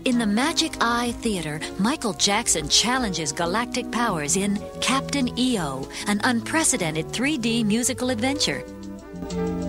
In the Magic Eye Theater, Michael Jackson challenges galactic powers in Captain EO, an unprecedented 3D musical adventure.